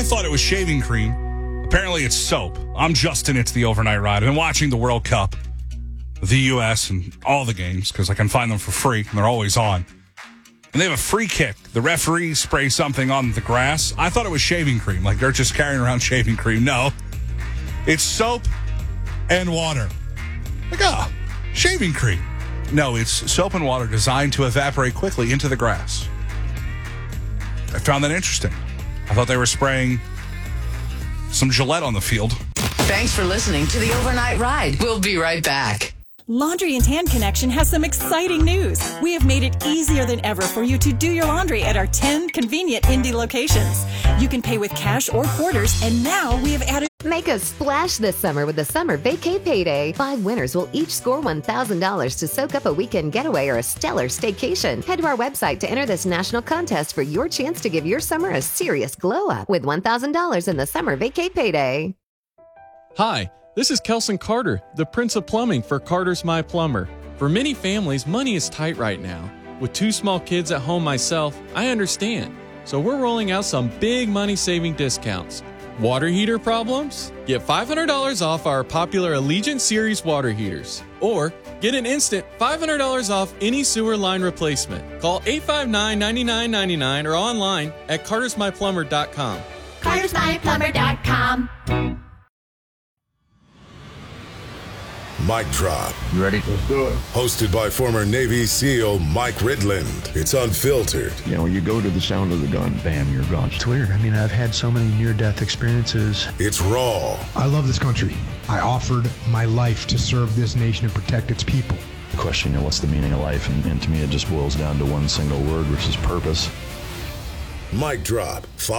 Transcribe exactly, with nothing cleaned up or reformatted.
thought it was shaving cream. Apparently it's soap. I'm Justin. It's the Overnight Ride. I've been watching the World Cup, the U S, and all the games because I can find them for free, and they're always on. And they have a free kick. The referee sprays something on the grass. I thought it was shaving cream, like they're just carrying around shaving cream. No, it's soap and water. Like, ah, shaving cream. No, it's soap and water designed to evaporate quickly into the grass. I found that interesting. I thought they were spraying some Gillette on the field. Thanks for listening to the Overnight Ride. We'll be right back. Laundry and Tan Connection has some exciting news. We have made it easier than ever for you to do your laundry at our ten convenient Indy locations. You can pay with cash or quarters, and now we have added... Make a splash this summer with the Summer Vacay Payday. Five winners will each score one thousand dollars to soak up a weekend getaway or a stellar staycation. Head to our website to enter this national contest for your chance to give your summer a serious glow up with one thousand dollars in the Summer Vacay Payday. Hi, this is Kelson Carter, the Prince of Plumbing for Carter's My Plumber. For many families, money is tight right now. With two small kids at home myself, I understand. So we're rolling out some big money-saving discounts. Water heater problems? Get five hundred dollars off our popular Allegiant Series water heaters. Or get an instant five hundred dollars off any sewer line replacement. Call eight five nine, nine nine nine nine or online at carters my plumber dot com. carters my plumber dot com. Mic Drop. You ready? Let's do it. Hosted by former Navy SEAL Mike Ridland. It's unfiltered. You know, you go to the sound of the gun, bam, you're gone. It's weird. I mean, I've had so many near-death experiences. It's raw. I love this country. I offered my life to serve this nation and protect its people. Question, you know, what's the meaning of life? And, and to me, it just boils down to one single word, which is purpose. Mic Drop.